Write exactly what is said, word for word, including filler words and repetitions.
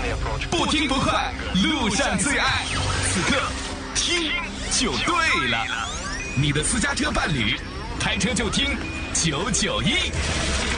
不听不快，路上最爱。此刻听就对了，你的私家车伴侣，开车就听九九一。